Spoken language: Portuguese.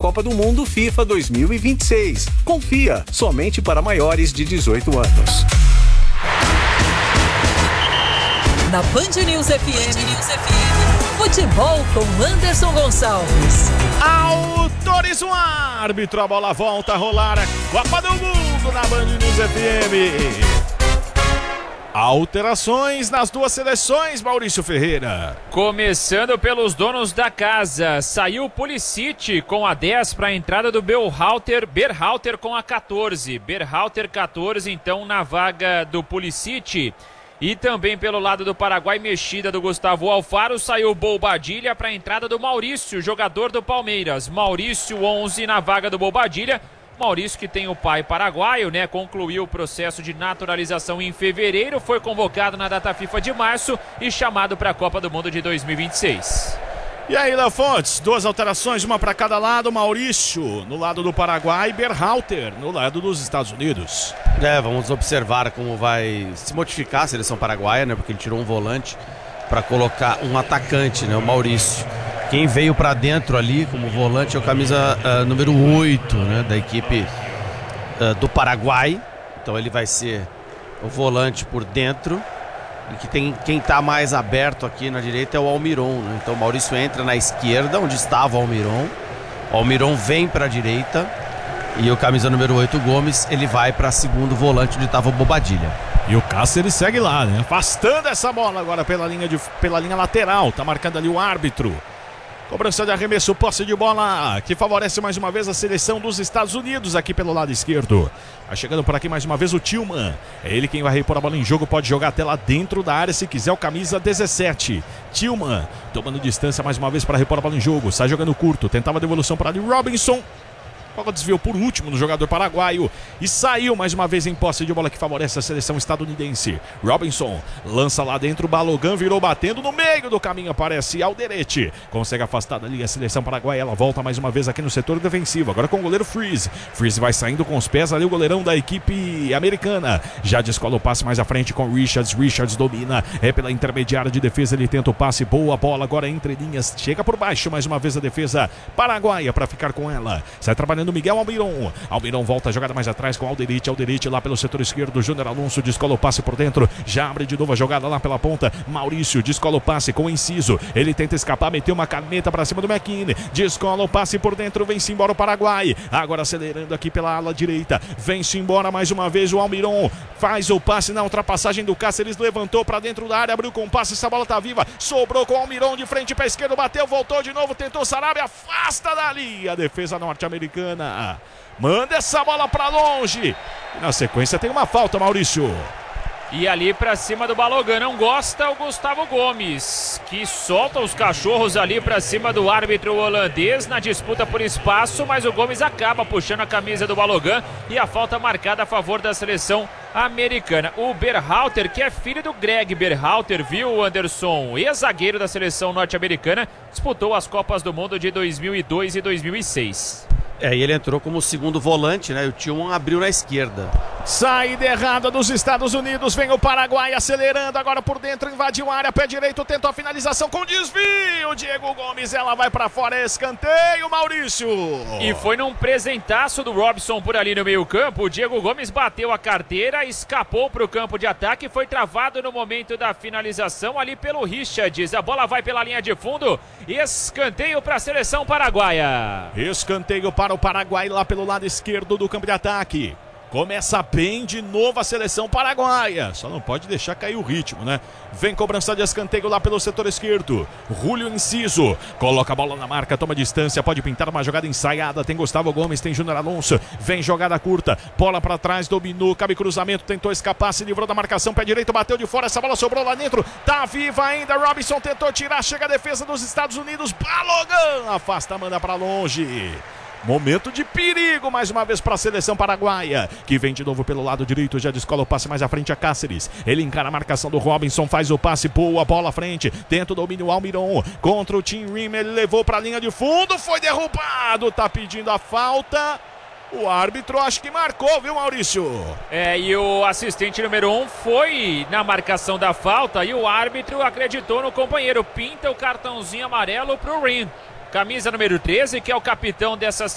Copa do Mundo FIFA 2026. Confia, somente para maiores de 18 anos. Na Band News FM, futebol com Anderson Gonçalves. Autoriza o árbitro, a bola volta a rolar. Copa do Mundo na Band News FM. Alterações nas duas seleções, Maurício Ferreira. Começando pelos donos da casa, saiu o Pulisic com a 10 para a entrada do Berhalter com a 14. Berhalter 14, então, na vaga do Pulisic. E também pelo lado do Paraguai, mexida do Gustavo Alfaro, saiu o Bobadilla para a entrada do Maurício, jogador do Palmeiras. Maurício 11 na vaga do Bobadilla. Maurício, que tem o pai paraguaio, né? Concluiu o processo de naturalização em fevereiro, foi convocado na data FIFA de março e chamado para a Copa do Mundo de 2026. E aí, Léo Fontes, duas alterações, uma para cada lado. Maurício no lado do Paraguai, Berhalter no lado dos Estados Unidos. Vamos observar como vai se modificar a seleção paraguaia, né? Porque ele tirou um volante para colocar um atacante, né? O Maurício. Quem veio para dentro ali como volante é o camisa número 8, né? Da equipe do Paraguai. Então ele vai ser o volante por dentro. E que tem quem está mais aberto aqui na direita é o Almiron, né? Então o Maurício entra na esquerda, onde estava o Almiron. O Almiron vem para a direita. E o camisa número 8, Gomes, ele vai para segundo volante, onde estava o Bobadilla. E o Cáceres segue lá, né? Afastando essa bola agora pela linha lateral. Tá marcando ali o árbitro. Cobrança de arremesso, posse de bola, que favorece mais uma vez a seleção dos Estados Unidos aqui pelo lado esquerdo. Vai chegando por aqui mais uma vez o Tillman. É ele quem vai repor a bola em jogo, pode jogar até lá dentro da área se quiser, o camisa 17. Tillman tomando distância mais uma vez para repor a bola em jogo. Sai jogando curto, tentava a devolução para ali Robinson. Bola desviou por último no jogador paraguaio e saiu mais uma vez em posse de bola que favorece a seleção estadunidense. Robinson lança lá dentro, Balogan virou batendo no meio do caminho, aparece Alderete. Consegue afastar ali a seleção paraguaia, ela volta mais uma vez aqui no setor defensivo, agora com o goleiro Freeze. Freeze vai saindo com os pés ali, o goleirão da equipe americana. Já descola o passe mais à frente com Richards. Richards domina, é pela intermediária de defesa, ele tenta o passe, boa bola agora entre linhas, chega por baixo mais uma vez a defesa paraguaia para ficar com ela. Sai trabalhando Miguel Almiron. Almiron volta a jogada mais atrás com Alderete. Alderete lá pelo setor esquerdo. Júnior Alonso descola o passe por dentro. Já abre de novo a jogada lá pela ponta. Maurício descola o passe com o Inciso. Ele tenta escapar, meteu uma caneta para cima do McKinney. Descola o passe por dentro. Vem-se embora o Paraguai. Agora acelerando aqui pela ala direita. Vem-se embora mais uma vez o Almiron. Faz o passe na ultrapassagem do Cáceres. Levantou para dentro da área. Abriu com o passe. Essa bola tá viva. Sobrou com o Almiron de frente para esquerda. Bateu, voltou de novo. Tentou Sarabia. Afasta dali a defesa norte-americana. Manda essa bola pra longe. E na sequência tem uma falta, Maurício. E ali pra cima do Balogan, não gosta o Gustavo Gomes, que solta os cachorros ali pra cima do árbitro holandês na disputa por espaço, mas o Gomes acaba puxando a camisa do Balogan e a falta marcada a favor da seleção americana. O Berhalter, que é filho do Greg Berhalter, viu, Anderson, ex-zagueiro da seleção norte-americana, disputou as Copas do Mundo de 2002 e 2006. E ele entrou como segundo volante, né? E o Tillman abriu na esquerda. Saída errada dos Estados Unidos, vem o Paraguai acelerando agora por dentro, invadiu a área, pé direito, tentou a finalização com desvio. Diego Gomes, ela vai pra fora, escanteio, Maurício. E foi num presentaço do Robson por ali no meio campo, o Diego Gomes bateu a carteira, escapou pro campo de ataque e foi travado no momento da finalização ali pelo Richards. A bola vai pela linha de fundo, escanteio para a seleção paraguaia. Escanteio para o Paraguai lá pelo lado esquerdo do campo de ataque. Começa bem de novo a seleção paraguaia. Só não pode deixar cair o ritmo, né? Vem cobrança de escanteio lá pelo setor esquerdo. Julio Inciso coloca a bola na marca, toma distância, pode pintar uma jogada ensaiada. Tem Gustavo Gomes, tem Júnior Alonso. Vem jogada curta, bola para trás, dominou, cabe cruzamento, tentou escapar, se livrou da marcação, pé direito, bateu de fora, essa bola sobrou lá dentro. Tá viva ainda, Robinson tentou tirar, chega a defesa dos Estados Unidos. Balogan afasta, manda para longe. Momento de perigo mais uma vez para a seleção paraguaia, que vem de novo pelo lado direito, já descola o passe mais à frente a Cáceres. Ele encara a marcação do Robinson, faz o passe, boa bola à frente, tenta o domínio Almiron contra o Tim Rim, ele levou para a linha de fundo, foi derrubado, tá pedindo a falta. O árbitro acho que marcou, viu, Maurício? E o assistente número 1 foi na marcação da falta e o árbitro acreditou no companheiro, pinta o cartãozinho amarelo pro Rim. Camisa número 13, que é o capitão dessa